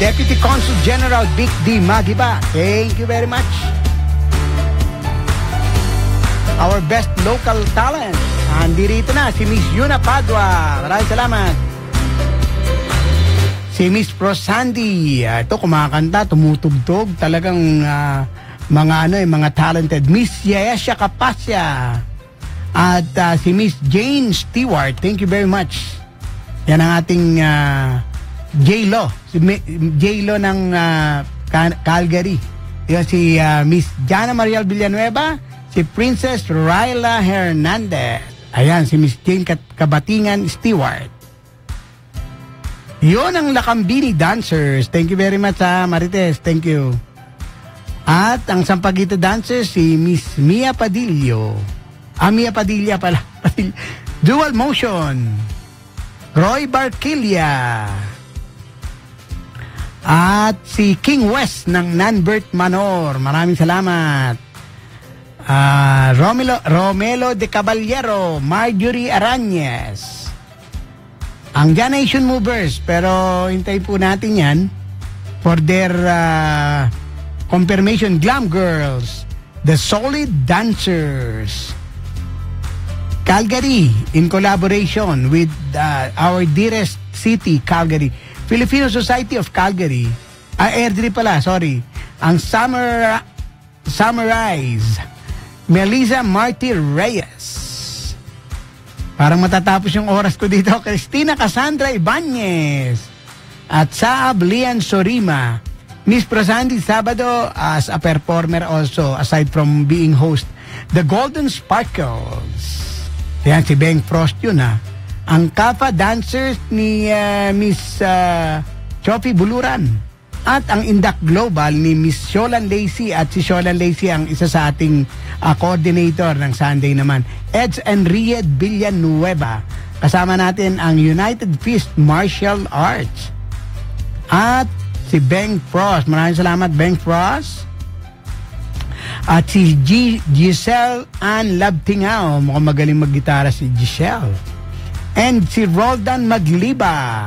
Deputy Consul General Vic D. Magiba. Thank you very much. Our best local talent. Andirito na si Miss Yuna Padua. Maraming salamat. Si Miss Prosandi. Ito kumakanta, tumutugtog. Talagang mga talented. Miss Yesha Kapasya. At si Miss Jane Stewart. Thank you very much. Yan ang ating J-Lo. Si J-Lo ng Calgary. Yan si Miss Jana Mariel Villanueva. Si Princess Ryla Hernandez. Ayan, si Miss Jane Kabatingan Stewart. Yun ang Lakambini Dancers. Thank you very much, Marites. Thank you. At ang Sampaguita Dancers, si Miss Mia Padillo. Mia Padilla pala. Dual Motion. Roy Barquilla. At si King West ng Nanbert Manor. Maraming salamat. Romelo de Caballero, Marjorie Arañez. Ang Nation Movers, pero hintay po natin yan for their confirmation. Glam Girls, The Solid Dancers, Calgary, in collaboration with our dearest city, Calgary. Filipino Society of Calgary. Airdrie pala, sorry. Ang Summarize, Melissa Marty Reyes. Parang matatapos yung oras ko dito. Cristina Cassandra Ibanez. At Saab Lian Sorima. Miss Prosandi Sabado as a performer also, aside from being host. The Golden Sparkles. Yan, si Beng Frost yun Ang Kappa Dancers ni Miss Chofi Buluran. At ang Indak Global ni Miss Sholan Lacey. At si Sholan Lacey ang isa sa ating coordinator ng Sunday naman. Eds Enried Villanueva. Kasama natin ang United Fist Martial Arts. At si Beng Frost. Maraming salamat, Beng Frost. At si Giselle Ann Labtingao. Mukhang magaling maggitara si Giselle. And si Roldan Magliba.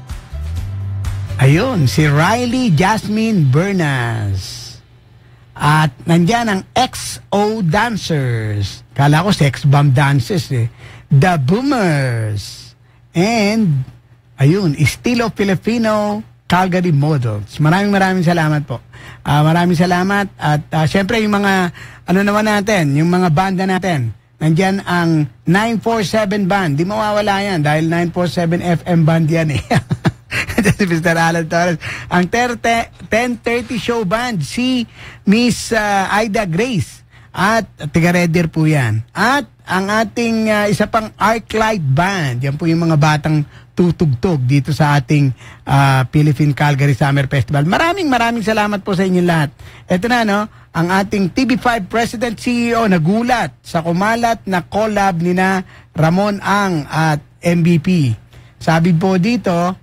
Ayun, si Riley Jasmine Bernas. At nandyan ang XO Dancers. Kala ko sex bomb dancers The Boomers. And, ayun, Estilo Filipino Calgary Models. Maraming salamat po. Maraming salamat. At syempre yung mga, naman natin, yung mga banda natin. Nandyan ang 947 band. Di mawawala yan dahil 947 FM band yan si Mr. Alan Torres. Ang 10:30 show band, si Miss Aida Grace. At tiga-redder po yan. At ang ating isa pang Arclight Band. Yan po yung mga batang tutugtog dito sa ating Philippine Calgary Summer Festival. Maraming salamat po sa inyo lahat. Ito na, ang ating TV5 President CEO nagulat sa kumalat na collab nina Ramon Ang at MVP. Sabi po dito,